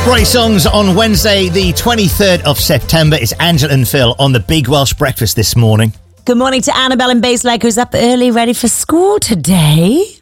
Great songs on Wednesday, the 23rd of September. It's Angela and Phil on the Big Welsh Breakfast this morning. Good morning to Annabelle and Baselack, who's up early, ready for school today.